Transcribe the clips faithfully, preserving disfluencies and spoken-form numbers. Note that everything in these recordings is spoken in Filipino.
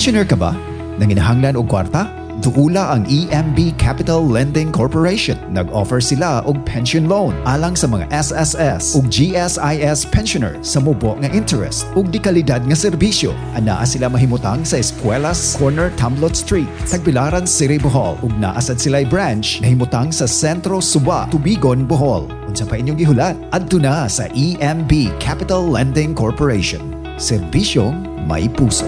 Pensioner ka ba? Nanginahanglan og kwarta? Duula ang E M B Capital Lending Corporation. Nag-offer sila og pension loan alang sa mga S S S ug G S I S pensioner sa mubo nga interest ug di kalidad nga serbisyo. Anaa sila mahimutang sa Escuelas Corner Tamblot Street, Tagbilaran City, Bohol ug naasad sila'y branch nahimutang sa Sentro Suba, Tubigon, Bohol. Unsa pa inyong gihulat? Adto na sa E M B Capital Lending Corporation. Serbisyong may puso.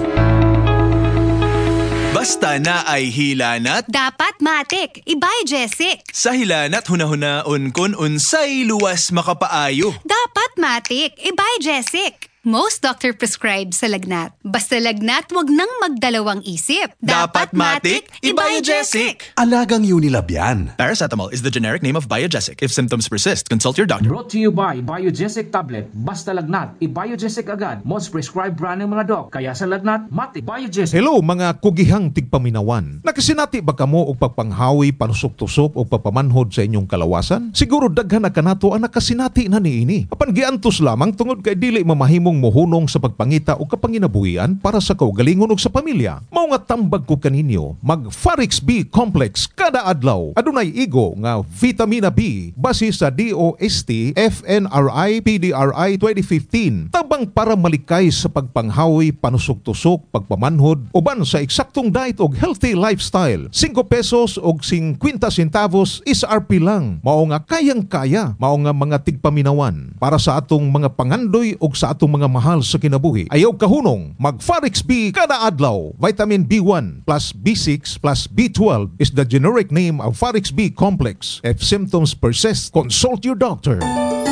Basta na ay hilanat, dapat matik, ibay Jessic. sa hilanat hunahuna-on kon unsay luwas makapaayo. Dapat matik, ibay Jessic. Most doctor prescribed sa lagnat. Basta lagnat, wag nang magdalawang isip. Dapat matik, Ibiogesic. Alagang Unilab yan. Paracetamol is the generic name of Biogesic. If symptoms persist, consult your doctor. Brought to you by Biogesic Tablet. Basta lagnat, i-Biogesic agad. Most prescribed brand ng mga doc. Kaya sa lagnat, matik Biogesic. Hello mga kugihang tigpaminawan. Nakasinati ba kamo og pagpanghawi, panusok-tusok o pagpamanhod sa inyong kalawasan? Siguro daghan na kanato ang nakasinati na niini. Apan giantos lamang tungod kay dili mamahimong mohunong sa pagpangita o kapanginabuhian para sa kaugalingon ug sa pamilya. Mao nga tambag ko kaninyo, mag Farix B Complex kada adlaw. Adunay igo nga vitamina B base sa D O S T F N R I P D R I twenty fifteen. Tabang para malikay sa pagpanghawi, panusok-tusok, pagpamanhod uban sa eksaktong diet og healthy lifestyle. five pesos og fifty centavos is R P lang. Mao nga kayang-kaya, mao nga mga tigpaminawan para sa atong mga pangandoy og sa atong mga mahal sa kinabuhi. Ayaw kahunong, mag Farix B kada adlaw. Vitamin B one plus B six plus B twelve is the generic name of Farix B Complex. If symptoms persist, consult your doctor.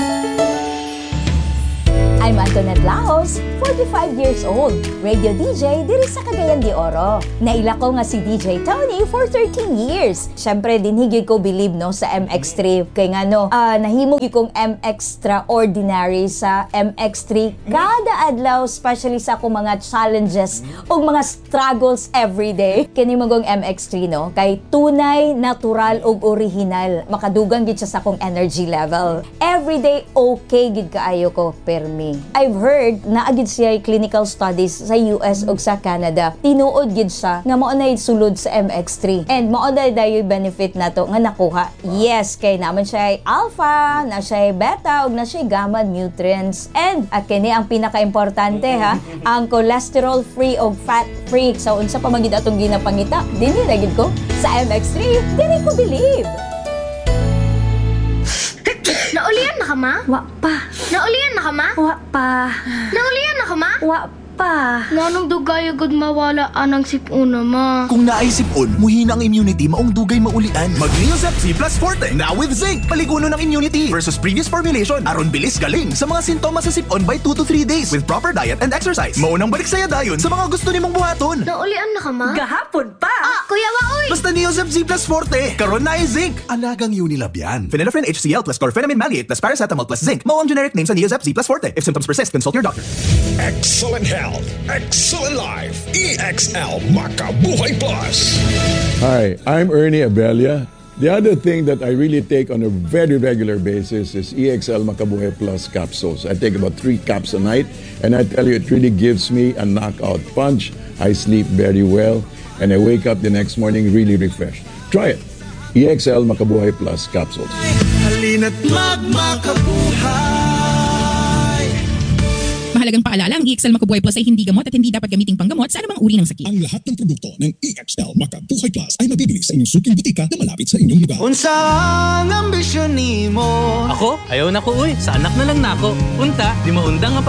I'm Antoinette Laos, forty-five years old, radio D J diri sa Cagayan de Oro. Naila ko nga si D J Tony for thirteen years. Syempre din higit ko believe no sa M X three kay nga no, uh, nahimo gyud kong M Extraordinary sa M X three kada adlaw, especially sa akong mga challenges ug mga struggles every day. Kini mo gong M X three no, kay tunay, natural ug original. Makadugang gid siya sa akong energy level. Every day okay gid kaayo ko permi. I've heard na agid siya clinical studies sa U S ug sa Canada. Tinuod gid siya nga mao na sulod sa M X three. And mao na dayo benefit nato nga nakuha. Yes, kay naman siya ay alpha, na siya ay beta ug na siya ay gamma nutrients. And at kini ang pinaka-importante ha, ang cholesterol free ug fat free. So unsa pa man gid atong ginapangita, dinhi na gid ko sa M X three. Dili ko believe. Naulian na ka, ma? Wa pa. Naulian na ka, ma? Wa pa. Naulian na ka, ma? Wa pa. Nanong dugay agad mawala anang sipuna, ma. Kung naisipon, muhina ang immunity maong dugay maulian. Mag-Neosep C Plus Forte, now with zinc. Paliguno ng immunity versus previous formulation. Aron bilis galing sa mga sintomas sa sipon by two to three days with proper diet and exercise. Maunang balik saya dayon sa mga gusto nimong buhaton. Naulian na ka, ma? Gahapon pa. Ah, kuya waoy! Basta Neosep C Plus Forte, karon na ay zinc. Alagang Unilab yan. Phenylephrine H C L plus chlorpheniramine maleate plus paracetamol plus zinc. Mao ang generic name sa Neosep C Plus Forte. If symptoms persist, consult your doctor. Excellent health, excellent life. E X L Makabuhay Plus. Hi, I'm Ernie Abella. The other thing that I really take on a very regular basis is E X L Makabuhay Plus capsules. I take about three caps a night, and I tell you, it really gives me a knockout punch. I sleep very well, and I wake up the next morning really refreshed. Try it. E X L Makabuhay Plus capsules. Halina't magmakabuhay. Mahalagang paalala, ang E X L Makabuhay Plus ay hindi gamot at hindi dapat gamiting panggamot sa anumang uri ng sakit. Ang lahat ng produkto ng E X L Makabuhay Plus ay mabibili sa inyong suking butika na malapit sa inyong lugar. Unsa ang ambisyon nimo? Ako? Ayaw na ko uy. Sa anak na lang na ako. Unta, di maundang nga